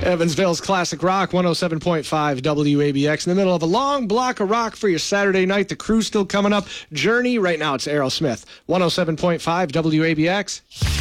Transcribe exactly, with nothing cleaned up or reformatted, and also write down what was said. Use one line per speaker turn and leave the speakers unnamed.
Evansville's Classic Rock, one oh seven point five W A B X. In the middle of a long block of rock for your Saturday night. The Crew's still coming up. Journey, right now it's Aerosmith, one oh seven point five W A B X.